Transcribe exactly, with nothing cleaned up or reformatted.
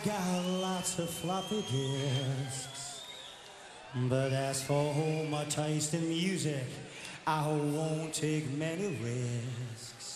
got lots of floppy disks, but as for my taste in music, I won't take many risks.